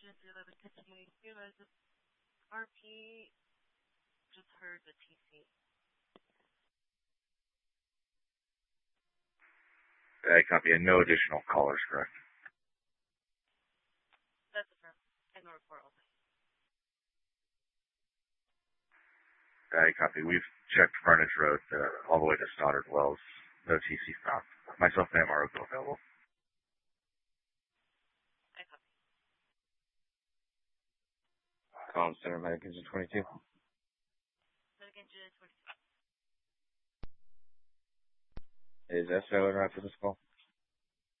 RP just heard the TC. I copy. And no additional callers, correct? That's affirmed. Ignore report only. I copy. We've checked Furnace Road all the way to Stoddard Wells. No TC found. Myself and MRO go available. I copy. Comm Center, Medic Engine 22. Medic Engine 22. Is SO in route for this call?